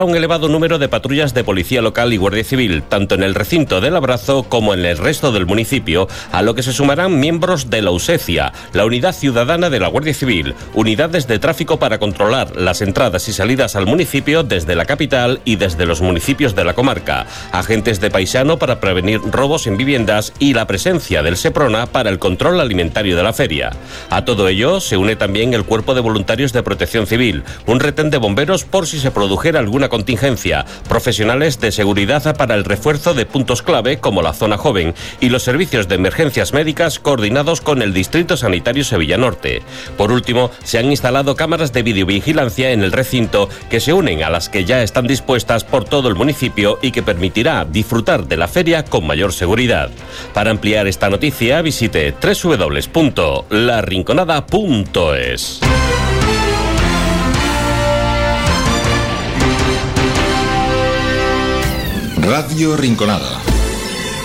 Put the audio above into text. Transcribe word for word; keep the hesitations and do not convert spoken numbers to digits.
un elevado número de patrullas de policía local y guardia civil, tanto en el recinto del Abrazo como en el resto del municipio, a lo que se sumarán miembros de la USECIA, la Unidad Ciudadana de la Guardia Civil, unidades de tráfico para controlar las entradas y salidas al municipio desde la capital y desde los municipios de la comarca, agentes de paisano para prevenir robos en viviendas y la presencia del SEPRONA para el control alimentario de la feria. A todo ello se une también el Cuerpo de Voluntarios de Protección Civil, un retén de bomberos por si se produjera alguna contingencia, profesionales de seguridad para el refuerzo de puntos clave como la zona joven y los servicios de emergencias médicas coordinados con el Distrito Sanitario Sevilla Norte. Por último, se han instalado cámaras de videovigilancia en el recinto que se unen a las que ya están dispuestas por todo el municipio y que permitirá disfrutar de la feria con mayor seguridad. Para ampliar esta noticia, visite doble u doble u doble u punto la rinconada punto es. Radio Rinconada.